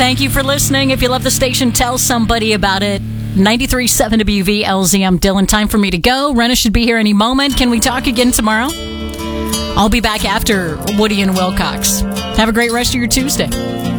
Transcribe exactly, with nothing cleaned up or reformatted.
Thank you for listening. If you love the station, tell somebody about it. ninety-three point seven W V L Z. I'm Dylan. Time for me to go. Renna should be here any moment. Can we talk again tomorrow? I'll be back after Woody and Wilcox. Have a great rest of your Tuesday.